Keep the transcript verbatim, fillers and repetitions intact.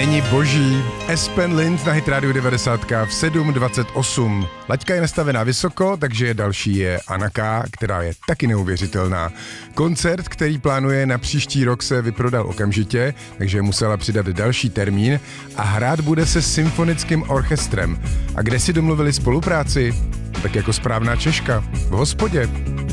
není boží. Aspen Lind na Hit Radio devadesát v sedm dvacet osm. Laťka je nastavená vysoko, takže další je Anaka, která je taky neuvěřitelná. Koncert, který plánuje na příští rok, se vyprodal okamžitě, takže musela přidat další termín a hrát bude se symfonickým orchestrem. A kde si domluvili spolupráci? Tak jako správná Češka, v hospodě.